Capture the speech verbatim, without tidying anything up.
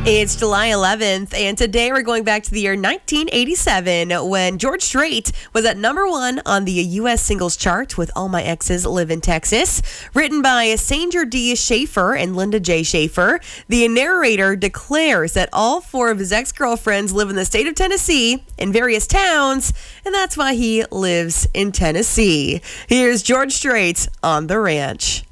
It's July eleventh, and today we're going back to the year nineteen eighty-seven when George Strait was at number one on the U S singles chart with All My Exes Live in Texas. Written by Sanger D. Schaefer and Linda J. Schaefer, the narrator declares that all four of his ex-girlfriends live in the state of Tennessee in various towns, and that's why he lives in Tennessee. Here's George Strait on the ranch.